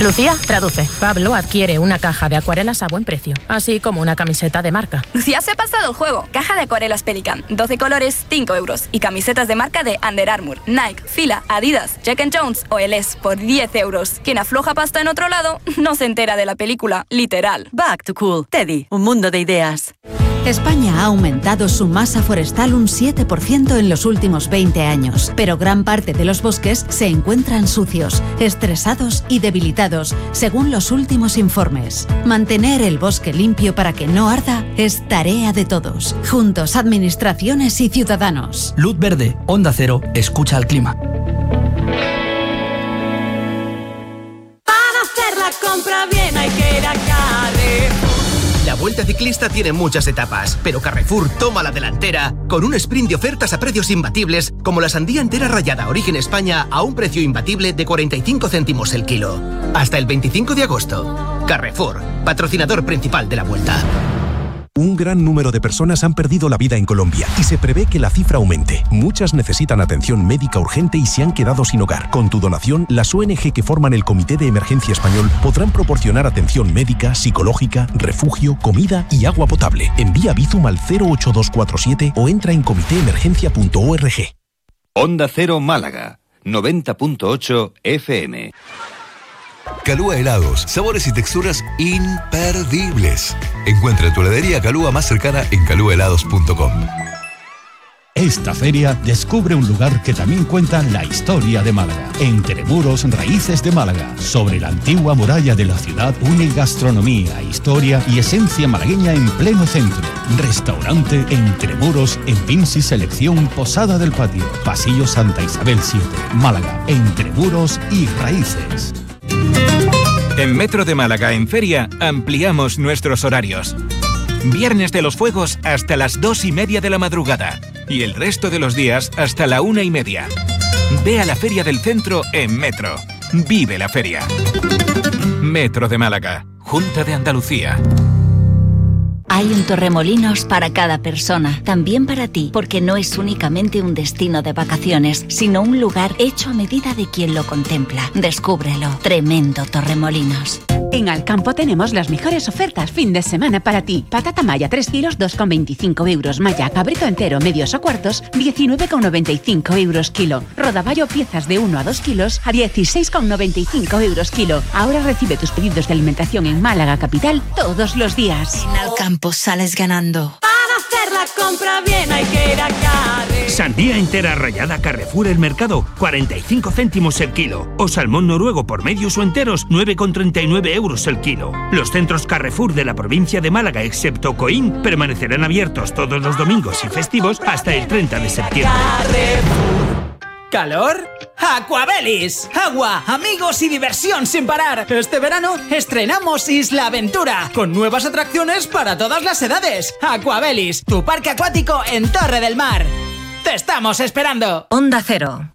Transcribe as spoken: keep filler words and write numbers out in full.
Lucía, traduce. Pablo adquiere una caja de acuarelas a buen precio, así como una camiseta de marca. Lucía se ha pasado el juego. Caja de acuarelas Pelican, doce colores, cinco euros. Y camisetas de marca de Under Armour, Nike, Fila, Adidas, Jack and Jones o Eles por diez euros. Quien afloja pasta en otro lado no se entera de la película, literal. Back to Cool. Teddy, un mundo de ideas. España ha aumentado su masa forestal un siete por ciento en los últimos veinte años, pero gran parte de los bosques se encuentran sucios, estresados y debilitados, según los últimos informes. Mantener el bosque limpio para que no arda es tarea de todos. Juntos, administraciones y ciudadanos. Luz verde, Onda Cero, escucha al clima. Para hacer la compra bien hay que ir a Carrefour. La Vuelta Ciclista tiene muchas etapas, pero Carrefour toma la delantera con un sprint de ofertas a precios imbatibles, como la sandía entera rallada Origen España a un precio imbatible de cuarenta y cinco céntimos el kilo. Hasta el veinticinco de agosto. Carrefour, patrocinador principal de la Vuelta. Un gran número de personas han perdido la vida en Colombia y se prevé que la cifra aumente. Muchas necesitan atención médica urgente y se han quedado sin hogar. Con tu donación, las O N G que forman el Comité de Emergencia Español podrán proporcionar atención médica, psicológica, refugio, comida y agua potable. Envía Bizum al cero ocho dos cuatro siete o entra en comité emergencia punto org. Onda Cero Málaga, noventa punto ocho F M. Calúa Helados, sabores y texturas imperdibles. Encuentra tu heladería Calúa más cercana en calúa helados punto com. Esta feria descubre un lugar que también cuenta la historia de Málaga. Entremuros Raíces de Málaga, sobre la antigua muralla de la ciudad, une gastronomía, historia y esencia malagueña en pleno centro. Restaurante Entremuros en Vinci Selección Posada del Patio, Pasillo Santa Isabel siete, Málaga. Entremuros y Raíces. En Metro de Málaga en Feria ampliamos nuestros horarios. Viernes de los Fuegos hasta las dos y media de la madrugada y el resto de los días hasta la una y media. Ve a la Feria del Centro en Metro. Vive la feria. Metro de Málaga, Junta de Andalucía. Hay un Torremolinos para cada persona, también para ti, porque no es únicamente un destino de vacaciones, sino un lugar hecho a medida de quien lo contempla. Descúbrelo. Tremendo Torremolinos. En Alcampo tenemos las mejores ofertas fin de semana para ti. Patata maya tres kilos, dos con veinticinco euros. Maya cabrito entero, medios o cuartos, diecinueve con noventa y cinco euros kilo. Rodaballo piezas de uno a dos kilos a dieciséis con noventa y cinco euros kilo. Ahora recibe tus pedidos de alimentación en Málaga capital todos los días. En Alcampo sales ganando. Para hacer la compra bien hay que ir a Carrefour. Sandía entera rallada Carrefour El Mercado, cuarenta y cinco céntimos el kilo. O salmón noruego por medios o enteros, nueve con treinta y nueve euros el kilo. Los centros Carrefour de la provincia de Málaga, excepto Coín, permanecerán abiertos todos los domingos y festivos hasta el treinta de septiembre. ¿Calor? ¡Aquabelis! Agua, amigos y diversión sin parar. Este verano estrenamos Isla Aventura, con nuevas atracciones para todas las edades. Aquabelis, tu parque acuático en Torre del Mar. ¡Te estamos esperando! Onda Cero,